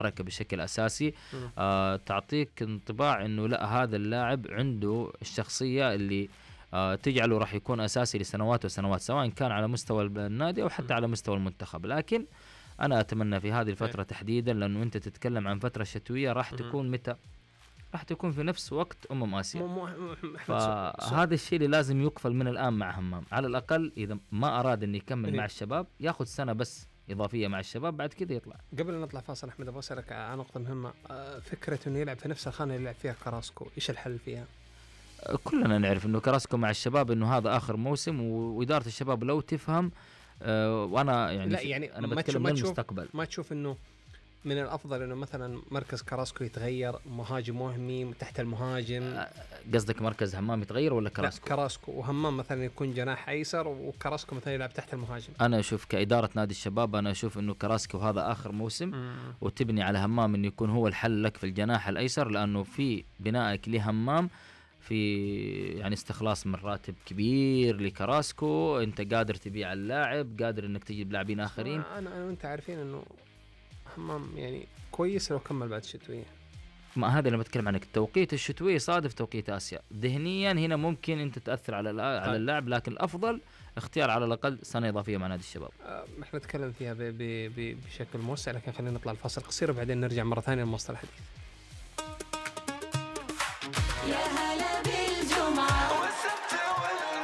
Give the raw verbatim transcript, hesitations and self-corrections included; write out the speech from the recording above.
بشكل أساسي آه تعطيك انطباع إنه لا هذا اللاعب عنده الشخصية اللي آه تجعله راح يكون أساسي لسنوات وسنوات، سواء كان على مستوى النادي أو حتى على مستوى المنتخب. لكن أنا أتمنى في هذه الفترة تحديدا، لأنه أنت تتكلم عن فترة شتوية راح تكون متى؟ راح تكون في نفس وقت أمم آسيا. فهذا الشيء اللي لازم يقفل من الآن مع همام، على الأقل إذا ما أراد أن يكمل مع الشباب يأخذ سنة بس إضافية مع الشباب، بعد كده يطلع. قبل أن نطلع فاصل أحمد أبغى أسألك عن نقطة مهمة، فكرة إنه يلعب في نفس الخانة اللي يلعب فيها كراسكو، إيش الحل فيها؟ كلنا نعرف إنه كراسكو مع الشباب إنه هذا آخر موسم، وإدارة الشباب لو تفهم أه وأنا يعني, لا يعني أنا بتكلم من المستقبل. ما تشوف إنه من الأفضل إنه مثلا مركز كراسكو يتغير، مهاجم وهمي تحت المهاجم؟ قصدك مركز همام يتغير ولا كراسكو؟ لا كراسكو، وهمام مثلا يكون جناح أيسر وكراسكو مثلا يلعب تحت المهاجم. أنا أشوف كإدارة نادي الشباب، أنا أشوف إنه كراسكو هذا آخر موسم مم. وتبني على همام إنه يكون هو الحل لك في الجناح الأيسر، لأنه في بنائك لهمام في يعني استخلاص من راتب كبير لكراسكو، أنت قادر تبيع اللاعب، قادر إنك تجيب لاعبين آخرين. أنا أنا وأنت عارفين إنه همام يعني كويس لو كمل بعد الشتوية. ما هذا اللي بتكلم عنك، التوقيت الشتوي صادف توقيت آسيا، ذهنيا هنا ممكن أنت تأثر على على اللاعب، لكن الأفضل اختيار على الأقل سنة إضافية مع نادي الشباب. أه احنا نتكلم فيها ب ب ب بشكل موسع، لكن خلينا نطلع الفاصل قصير وبعدين نرجع مرة ثانية لمصطلح الحديث.